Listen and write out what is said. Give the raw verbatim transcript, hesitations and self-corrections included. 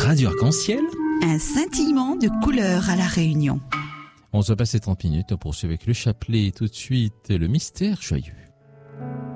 Radio Arc-en-Ciel. Un scintillement de couleurs à La Réunion. On se passe trente minutes, on poursuit avec le chapelet, tout de suite le mystère joyeux.